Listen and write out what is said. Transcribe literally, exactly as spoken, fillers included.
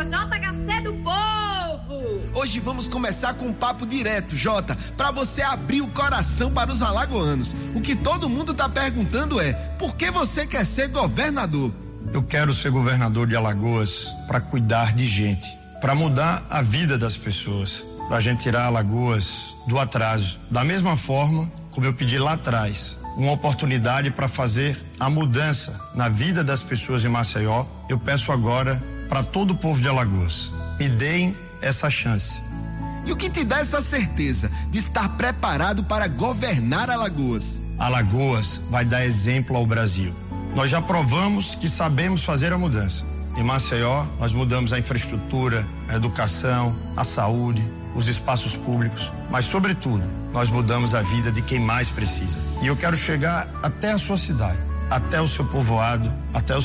o J H C do povo. Hoje vamos começar com um papo direto, Jota, para você abrir o coração para os alagoanos. O que todo mundo tá perguntando é: por que você quer ser governador? Eu quero ser governador de Alagoas para cuidar de gente, para mudar a vida das pessoas, para a gente tirar Alagoas do atraso. Da mesma forma como eu pedi lá atrás uma oportunidade para fazer a mudança na vida das pessoas em Maceió, eu peço agora para todo o povo de Alagoas: me deem essa chance. E o que te dá essa certeza de estar preparado para governar Alagoas? Alagoas vai dar exemplo ao Brasil. Nós já provamos que sabemos fazer a mudança. Em Maceió, nós mudamos a infraestrutura, a educação, a saúde, os espaços públicos, mas, sobretudo, nós mudamos a vida de quem mais precisa. E eu quero chegar até a sua cidade, até o seu povoado, até o